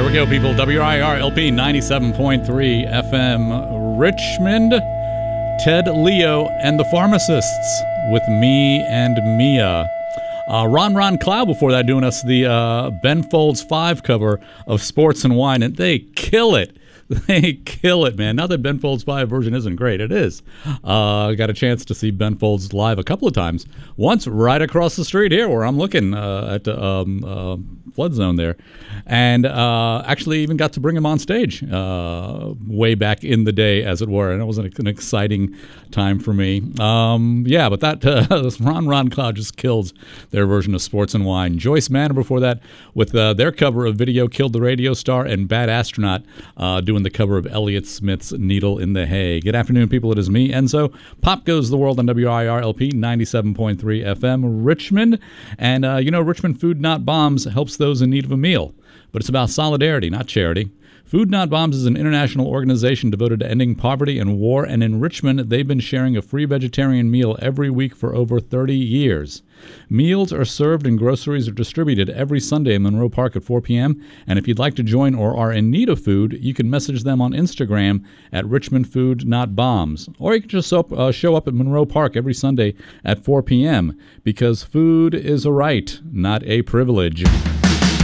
we go, people. WIRLP 97.3 FM Richmond. Ted Leo and the Pharmacists with Me and Mia. Ron Cloud before that doing us the Ben Folds 5 cover of Sports and Wine, and they kill it. They kill it, man. Not that Ben Folds 5 version isn't great. It is. Got a chance to see Ben Folds live a couple of times. Once right across the street here where I'm looking at the flood zone there. And actually even got to bring him on stage way back in the day, as it were. And it was an exciting time for me. Yeah, but that Ron Cloud just kills their version of Sports and Wine. Joyce Manor before that with their cover of Video Killed the Radio Star, and Bad Astronaut doing the cover of Elliott Smith's Needle in the Hay. Good afternoon, people. It is me, Enzo. Pop goes the world on WIRLP 97.3 FM Richmond. And, Richmond Food Not Bombs helps those in need of a meal. But it's about solidarity, not charity. Food Not Bombs is an international organization devoted to ending poverty and war, and in Richmond, they've been sharing a free vegetarian meal every week for over 30 years. Meals are served and groceries are distributed every Sunday in Monroe Park at 4 p.m., and if you'd like to join or are in need of food, you can message them on Instagram at Richmond Food Not Bombs, or you can just show up at Monroe Park every Sunday at 4 p.m., because food is a right, not a privilege.